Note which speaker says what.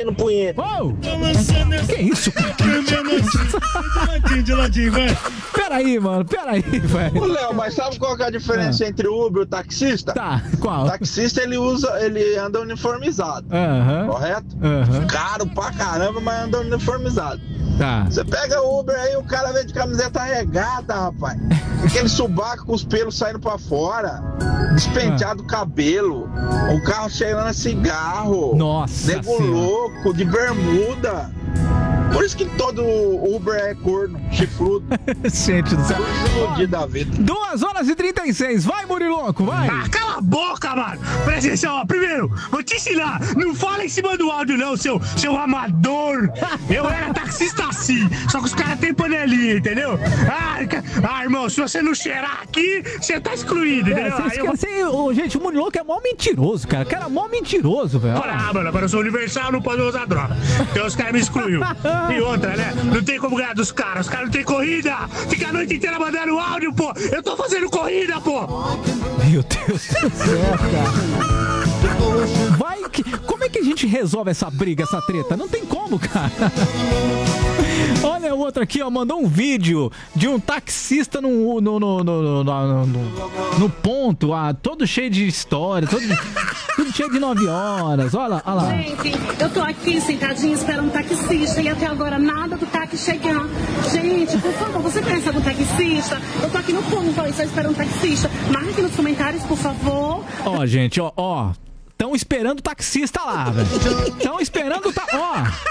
Speaker 1: batendo punheta.
Speaker 2: Uou! Que isso?
Speaker 3: De vai.
Speaker 2: Peraí, mano, velho.
Speaker 1: Ô, Léo, mas sabe qual que é a diferença entre o Uber e o taxista?
Speaker 2: Tá, qual?
Speaker 1: O taxista, ele anda uniformizado, correto? Caro pra caramba, mas anda uniformizado.
Speaker 2: Tá.
Speaker 1: Você pega o Uber aí, o cara vem de camiseta regata, rapaz. Aquele subaco com os pelos saindo pra fora. Despenteado o cabelo. O carro cheirando a cigarro.
Speaker 2: Nossa
Speaker 1: Nego
Speaker 2: senhora.
Speaker 1: louco, de bermuda. Por isso que todo Uber é corno, chifrudo.
Speaker 2: Gente do céu.
Speaker 1: Iludido da vida.
Speaker 2: 2h36. Vai, Muriloco, vai.
Speaker 3: Ah, cala a boca, mano! Presta atenção, ó. Primeiro, vou te ensinar. Não fala em cima do áudio, não, seu amador. Eu era taxista assim, só que os caras têm panelinha, entendeu? Irmão, se você não cheirar aqui, você tá excluído, entendeu?
Speaker 2: Gente, o Muriloco é mó mentiroso, cara. Cara, mó mentiroso, velho.
Speaker 3: Mano, agora eu sou universal, não posso usar droga. Então os caras me excluiu. E outra, né? Não tem como ganhar dos caras. Os caras não tem corrida. Fica a noite inteira mandando áudio, pô. Eu tô fazendo corrida, pô.
Speaker 2: Meu Deus do céu, cara. Como é que a gente resolve essa briga, essa treta? Não tem como, cara. Olha o outro aqui, ó. Mandou um vídeo de um taxista no ponto, todo cheio de história, tudo cheio de 9 horas. Olha lá.
Speaker 4: Gente, eu tô aqui sentadinha esperando um taxista e até agora nada do táxi chegar. Gente, por favor, você conhece algum taxista? Eu tô aqui no ponto, só esperando um taxista. Marca aqui nos comentários, por favor.
Speaker 2: Ó, gente, ó. Estão esperando o taxista lá, velho. Estão esperando o ó.